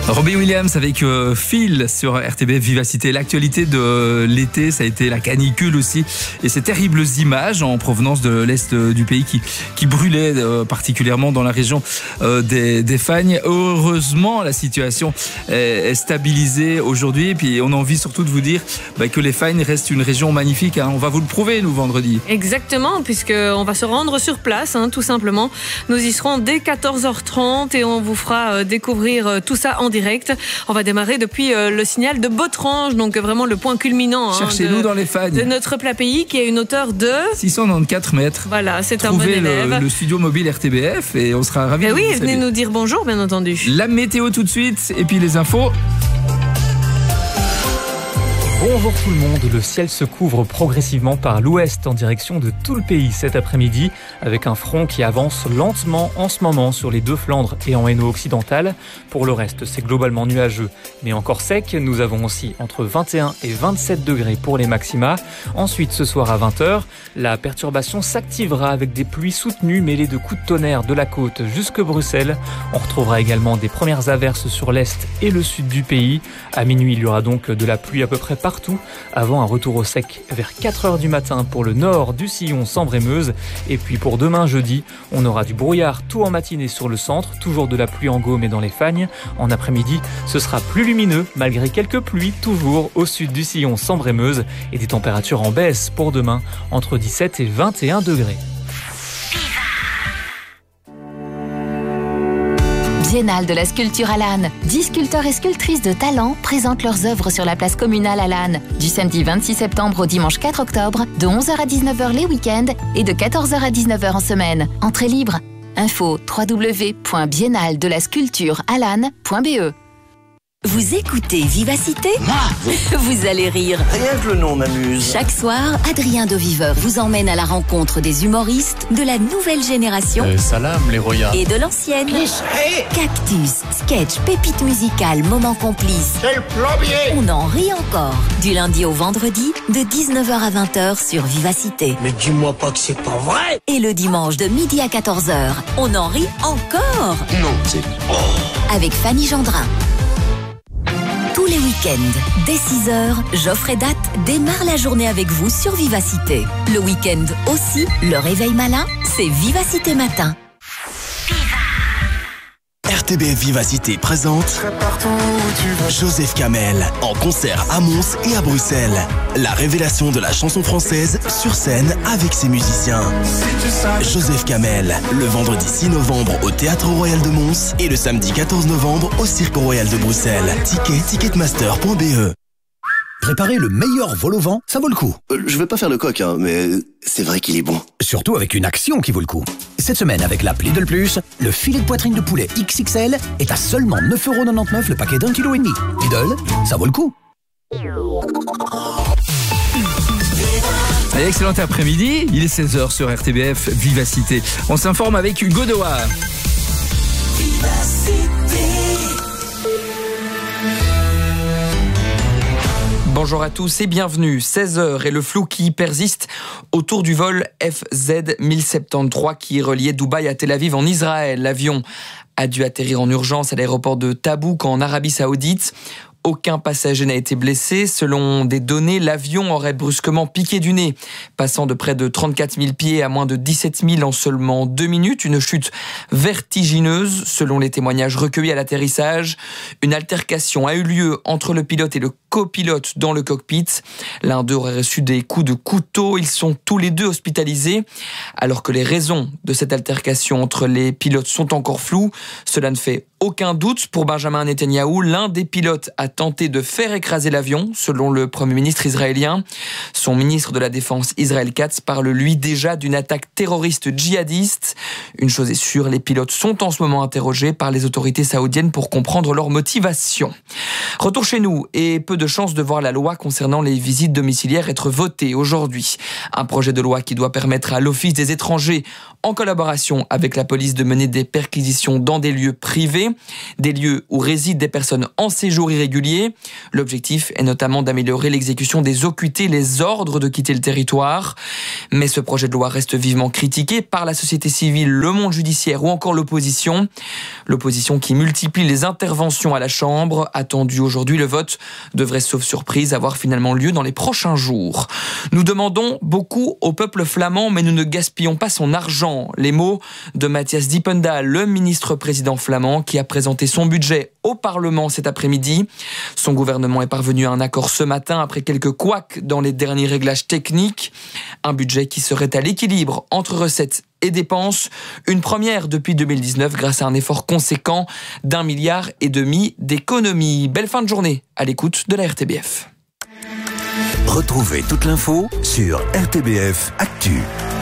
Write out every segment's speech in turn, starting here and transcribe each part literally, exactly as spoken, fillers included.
Robbie Williams avec euh, Phil sur R T B F Vivacité. L'actualité de euh, l'été, ça a été la canicule aussi. Et ces terribles images en provenance de l'Est euh, du pays qui, qui brûlaient euh, particulièrement dans la région euh, des, des Fagnes. Heureusement, la situation est, est stabilisée aujourd'hui. Et puis, on a envie surtout de vous dire bah, que les Fagnes restent une région magnifique. Hein. On va vous le prouver, nous, vendredi. Exactement, puisqu'on va se rendre sur place, hein, tout simplement. Nous y serons dès quatorze heures trente et on vous fera euh, découvrir euh, tout ça en direct. On va démarrer depuis euh, le signal de Botrange, donc euh, vraiment le point culminant hein, Cherchez-nous de, dans les Fagnes. de notre plat pays qui a une hauteur de six cent quatre-vingt-quatorze mètres. Voilà, c'est un bon Trouvez élève. le, le studio mobile R T B F et on sera ravis Et de oui, vous venez saluer. nous dire bonjour, bien entendu. La météo tout de suite et puis les infos. Bonjour tout le monde, le ciel se couvre progressivement par l'ouest en direction de tout le pays cet après-midi avec un front qui avance lentement en ce moment sur les deux Flandres et en Hainaut occidental. Pour le reste, c'est globalement nuageux mais encore sec. Nous avons aussi entre vingt et un et vingt-sept degrés pour les maxima. Ensuite, ce soir à vingt heures, la perturbation s'activera avec des pluies soutenues mêlées de coups de tonnerre de la côte jusque Bruxelles. On retrouvera également des premières averses sur l'est et le sud du pays. À minuit, il y aura donc de la pluie à peu près partout avant un retour au sec vers quatre heures du matin pour le nord du sillon Sambre-et-Meuse. Et puis pour demain jeudi, on aura du brouillard tout en matinée sur le centre, toujours de la pluie en Gaume et dans les Fagnes. En après-midi, ce sera plus lumineux malgré quelques pluies toujours au sud du sillon Sambre-et-Meuse et des températures en baisse pour demain entre dix-sept et vingt et un degrés. Biennale de la sculpture à Lannes. dix sculpteurs et sculptrices de talent présentent leurs œuvres sur la place communale à Lannes. Du samedi vingt-six septembre au dimanche quatre octobre, de onze heures à dix-neuf heures les week-ends et de quatorze heures à dix-neuf heures en semaine. Entrée libre. Info w w w point biennale de la sculpture à lannes point b e. Vous écoutez Vivacité ? Vous allez rire. Rien que le nom m'amuse. Chaque soir, Adrien de Viveur vous emmène à la rencontre des humoristes de la nouvelle génération Euh, salam, les royas. et de l'ancienne. Cactus, sketch, pépites musicales, moments complices. C'est le plombier. On en rit encore. Du lundi au vendredi, de dix-neuf heures à vingt heures sur Vivacité. Mais dis-moi pas que c'est pas vrai. Et le dimanche de midi à quatorze heures, on en rit encore. Non, c'est... Avec Fanny Gendrin. Tous les week-ends, dès six heures, Geoffrey Date démarre la journée avec vous sur Vivacité. Le week-end aussi, le réveil malin, c'est Vivacité Matin. R T B F Vivacité présente Joseph Kamel en concert à Mons et à Bruxelles. La révélation de la chanson française sur scène avec ses musiciens. Joseph Kamel, le vendredi six novembre au Théâtre Royal de Mons et le samedi quatorze novembre au Cirque Royal de Bruxelles. Ticket ticketmaster point b e. Préparer le meilleur vol au vent, ça vaut le coup. Euh, je vais pas faire le coq, hein, mais c'est vrai qu'il est bon. Surtout avec une action qui vaut le coup. Cette semaine, avec l'app Lidl Plus, le filet de poitrine de poulet X X L est à seulement neuf euros quatre-vingt-dix-neuf le paquet d'un kilo et demi. Lidl, ça vaut le coup. Allez, excellent après-midi, il est seize heures sur R T B F Vivacité. On s'informe avec Hugo Doha. Bonjour à tous et bienvenue. seize heures et le flou qui persiste autour du vol F Z mille soixante-treize qui reliait Dubaï à Tel Aviv en Israël. L'avion a dû atterrir en urgence à l'aéroport de Tabouk en Arabie Saoudite. Aucun passager n'a été blessé. Selon des données, l'avion aurait brusquement piqué du nez, passant de près de trente-quatre mille pieds à moins de dix-sept mille en seulement deux minutes. Une chute vertigineuse, selon les témoignages recueillis à l'atterrissage. Une altercation a eu lieu entre le pilote et le copilote dans le cockpit. L'un d'eux aurait reçu des coups de couteau. Ils sont tous les deux hospitalisés. Alors que les raisons de cette altercation entre les pilotes sont encore floues, cela ne fait aucun doute pour Benjamin Netanyahou. L'un des pilotes a tenté de faire écraser l'avion, selon le Premier ministre israélien. Son ministre de la Défense, Israël Katz, parle lui déjà d'une attaque terroriste djihadiste. Une chose est sûre, les pilotes sont en ce moment interrogés par les autorités saoudiennes pour comprendre leur motivation. Retour chez nous et peu de chances de voir la loi concernant les visites domiciliaires être votée aujourd'hui. Un projet de loi qui doit permettre à l'Office des étrangers en collaboration avec la police, de mener des perquisitions dans des lieux privés, des lieux où résident des personnes en séjour irrégulier. L'objectif est notamment d'améliorer l'exécution des O Q T, les ordres de quitter le territoire. Mais ce projet de loi reste vivement critiqué par la société civile, le monde judiciaire ou encore l'opposition. L'opposition qui multiplie les interventions à la Chambre. Attendu aujourd'hui, le vote devrait, sauf surprise, avoir finalement lieu dans les prochains jours. Nous demandons beaucoup au peuple flamand, mais nous ne gaspillons pas son argent. Les mots de Matthias Diependaal, le ministre-président flamand, qui a présenté son budget au Parlement cet après-midi. Son gouvernement est parvenu à un accord ce matin après quelques couacs dans les derniers réglages techniques. Un budget qui serait à l'équilibre entre recettes et dépenses. Une première depuis deux mille dix-neuf grâce à un effort conséquent d'un milliard et demi d'économies. Belle fin de journée à l'écoute de la R T B F. Retrouvez toute l'info sur R T B F Actu.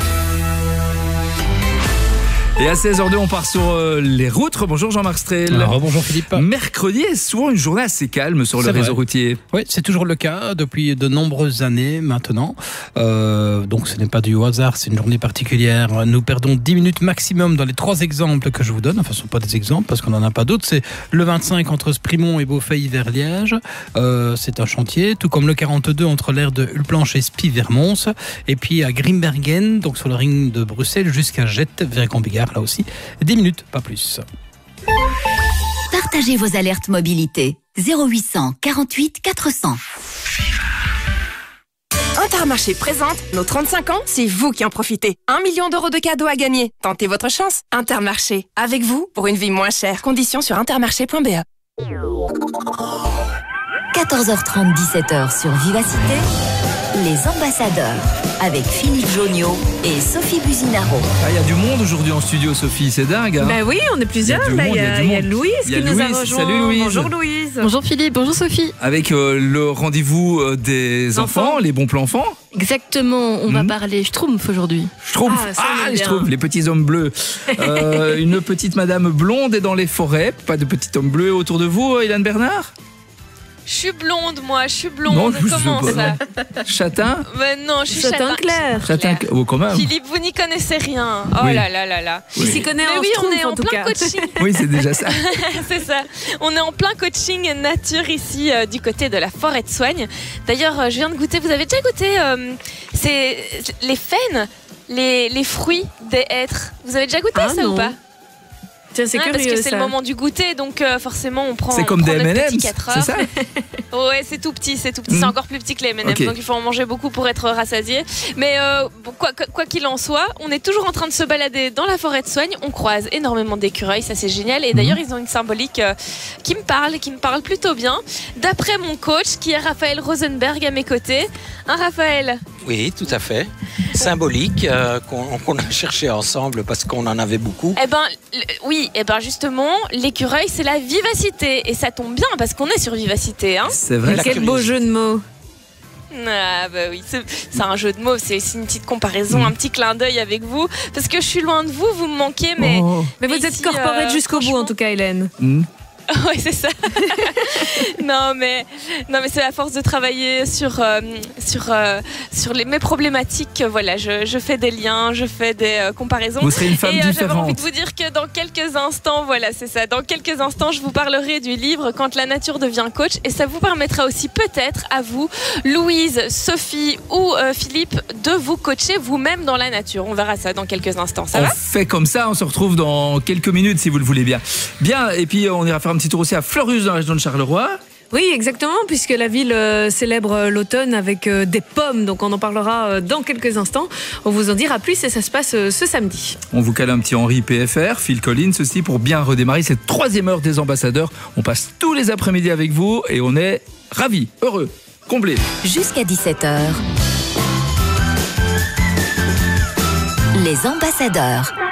Et à seize heures deux, on part sur euh, les routes. Bonjour Jean-Marc Strel. Alors, bonjour Philippe. Mercredi est souvent une journée assez calme sur le C'est réseau vrai. routier. Oui, c'est toujours le cas depuis de nombreuses années maintenant. Euh, donc ce n'est pas du hasard, c'est une journée particulière. Nous perdons dix minutes maximum dans les trois exemples que je vous donne. Enfin, ce ne sont pas des exemples parce qu'on n'en a pas d'autres. C'est le vingt-cinq entre Sprimont et Beaufeuille vers Liège. Euh, c'est un chantier. Tout comme le quarante-deux entre l'aire de Hulplanche et Spie vers Mons. Et puis à Grimbergen, donc sur le ring de Bruxelles, jusqu'à Jette vers Gambigard, là aussi. dix minutes, pas plus. Partagez vos alertes mobilité. zéro huit cent quarante-huit quatre cents. Intermarché présente nos trente-cinq ans, c'est vous qui en profitez. Un million d'euros de cadeaux à gagner. Tentez votre chance. Intermarché, avec vous pour une vie moins chère. Conditions sur intermarché point b e. quatorze heures trente, dix-sept heures sur Vivacité. Les ambassadeurs avec Philippe Joniot et Sophie Buzinaro. Ah, il y a du monde aujourd'hui en studio, Sophie, c'est dingue. Hein. Ben oui, on est plusieurs. Il y a du Là, il y, monde, a, il y il y a a du Louise Il y a qui nous a Louise. rejoint. Salut, Louise. Bonjour Louise. Bonjour Philippe, bonjour Sophie. Avec euh, le rendez-vous euh, des enfants, Enfants. les bons plans enfants. Exactement, on Mhm. va parler Schtroumpf aujourd'hui. Schtroumpf. Ah, ça, on Ah, aime les bien. Schtroumpfs, les petits hommes bleus. Euh, une petite madame blonde est dans les forêts. Pas de petit homme bleu autour de vous, Hélène Bernard? Je suis blonde, moi, je suis blonde. Non, je Comment sais ça? pas. Châtain? Ben non, je suis Châtain châtain clair. Châtain, oh, quand même. Philippe, vous n'y connaissez rien. Oh Oui. là là là là. Oui. Il s'y connaît Mais en oui, on Schtroumpf, est en, en tout plein cas. coaching. Oui, c'est déjà ça. C'est ça. On est en plein coaching nature ici euh, du côté de la forêt de Soigne. D'ailleurs, euh, je viens de goûter. Vous avez déjà goûté euh, c'est les faines, les, les fruits des hêtres. Vous avez déjà goûté Ah, ça non. ou pas? Tiens, c'est Ouais, curieux, parce que c'est ça. le moment du goûter, donc euh, forcément on prend. C'est on comme prend des notre M and petit M's, quatre c'est ça? heures. Ouais, c'est tout petit, c'est tout petit, Mm. c'est encore plus petit que les M and M's, Ok. donc il faut en manger beaucoup pour être rassasié. Mais euh, bon, quoi quoi qu'il en soit, on est toujours en train de se balader dans la forêt de Soigne. On croise énormément d'écureuils, ça c'est génial. Et d'ailleurs, ils ont une symbolique euh, qui me parle, qui me parle plutôt bien. D'après mon coach, qui est Raphaël Rosenberg à mes côtés. Hein, Raphaël? Oui, tout à fait. Symbolique, euh, qu'on qu'on a cherché ensemble parce qu'on en avait beaucoup. Eh ben, l- oui, eh ben justement, l'écureuil, c'est la vivacité. Et ça tombe bien parce qu'on est sur vivacité. Hein. C'est vrai. Quel beau jeu de mots. Ah bah oui, c'est c'est un jeu de mots, c'est aussi une petite comparaison, un petit clin d'œil avec vous. Parce que je suis loin de vous, vous me manquez, mais... Oh. Mais vous mais êtes ici, corporate euh, jusqu'au bout, en tout cas, Hélène. Hmm. Ouais, c'est ça. non, mais non, mais c'est à force de travailler sur euh, sur euh, sur les mes problématiques. que, Voilà, je, je fais des liens, je fais des euh, comparaisons. Vous serez une femme Et euh, j'avais différente. envie de vous dire que dans quelques instants, voilà, c'est ça. Dans quelques instants, je vous parlerai du livre Quand la nature devient coach, et ça vous permettra aussi peut-être à vous, Louise, Sophie ou euh, Philippe, de vous coacher vous-même dans la nature. On verra ça dans quelques instants. Ça on va? fait comme ça, on se retrouve dans quelques minutes si vous le voulez bien. Bien, et puis on ira faire un petit tour aussi à Fleurus dans la région de Charleroi. Oui, exactement, puisque la ville euh, célèbre euh, l'automne avec euh, des pommes. Donc on en parlera euh, dans quelques instants. On vous en dira plus et ça se passe euh, ce samedi. On vous cale un petit Henri P F R, Phil Collins aussi pour bien redémarrer cette troisième heure des ambassadeurs. On passe tous les après-midi avec vous et on est ravis, heureux, comblés. Jusqu'à dix-sept heures. Les ambassadeurs.